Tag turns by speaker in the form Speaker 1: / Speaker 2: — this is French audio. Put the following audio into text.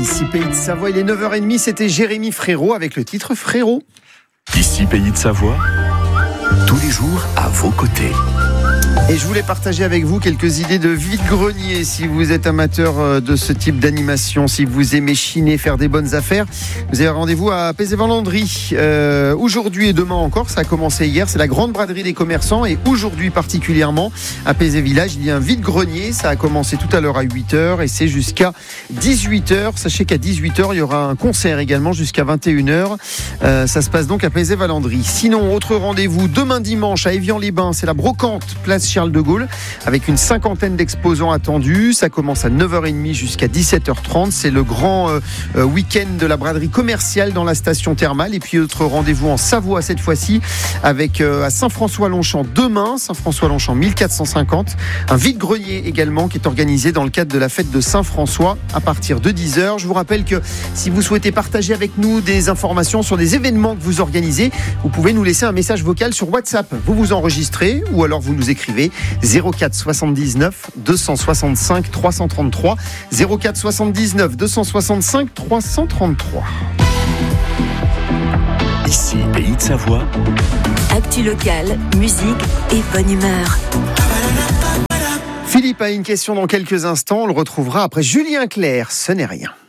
Speaker 1: Ici Pays de Savoie, il est 9h30, c'était Jérémy Frérot avec le titre Frérot.
Speaker 2: Ici Pays de Savoie, tous les jours à vos côtés.
Speaker 1: Et je voulais partager avec vous quelques idées de vide-grenier si vous êtes amateur de ce type d'animation, si vous aimez chiner, faire des bonnes affaires. Vous avez rendez-vous à Pézé-Vendlandry. Aujourd'hui et demain encore, ça a commencé hier, c'est la grande braderie des commerçants et aujourd'hui particulièrement à Pézé-Village, il y a un vide-grenier. Ça a commencé tout à l'heure à 8h et c'est jusqu'à 18h. Sachez qu'à 18h, il y aura un concert également jusqu'à 21h. Ça se passe donc à Pézé-Vendlandry. Sinon, autre rendez-vous demain dimanche à Évian-les-Bains, c'est la brocante place Charles de Gaulle avec une cinquantaine d'exposants attendus. Ça commence à 9h30 jusqu'à 17h30. C'est le grand week-end de la braderie commerciale dans la station thermale. Et puis autre rendez-vous en Savoie cette fois-ci avec à Saint-François-Longchamp demain, Saint-François-Longchamp 1450. Un vide-grenier également qui est organisé dans le cadre de la fête de Saint-François à partir de 10h. Je vous rappelle que si vous souhaitez partager avec nous des informations sur des événements que vous organisez, vous pouvez nous laisser un message vocal sur WhatsApp. Vous vous enregistrez ou alors vous nous écrivez 04 79 265 333 04 79 265 333.
Speaker 2: Ici Pays de Savoie.
Speaker 3: Actu locale, musique et bonne humeur.
Speaker 1: Philippe a une question dans quelques instants. On le retrouvera après Julien Clerc. Ce n'est rien.